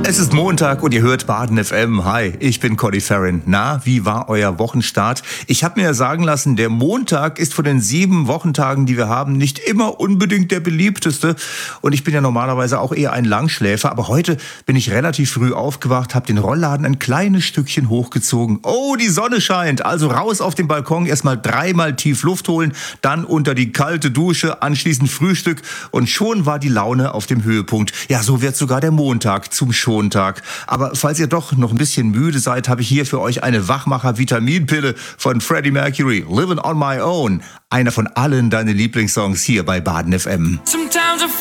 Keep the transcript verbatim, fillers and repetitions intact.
Es ist Montag und ihr hört Baden F M. Hi, ich bin Conny Farrin. Na, wie war euer Wochenstart? Ich habe mir sagen lassen, der Montag ist von den sieben Wochentagen, die wir haben, nicht immer unbedingt der beliebteste. Und ich bin ja normalerweise auch eher ein Langschläfer. Aber heute bin ich relativ früh aufgewacht, habe den Rollladen ein kleines Stückchen hochgezogen. Oh, die Sonne scheint. Also raus auf den Balkon, erstmal dreimal tief Luft holen, dann unter die kalte Dusche, anschließend Frühstück. Und schon war die Laune auf dem Höhepunkt. Ja, so wird sogar der Montag zum Schontag. Aber falls ihr doch noch ein bisschen müde seid, habe ich hier für euch eine Wachmacher-Vitaminpille von Freddie Mercury. Living on my own. Einer von allen deinen Lieblingssongs hier bei Baden F M.